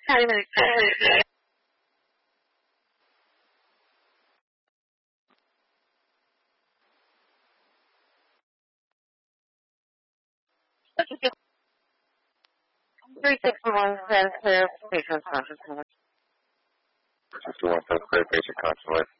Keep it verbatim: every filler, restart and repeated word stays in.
Hi, Mary. three sixty-one Santa Clara Patient Consciousness. sixty-one Santa Clara Patient Consciousness.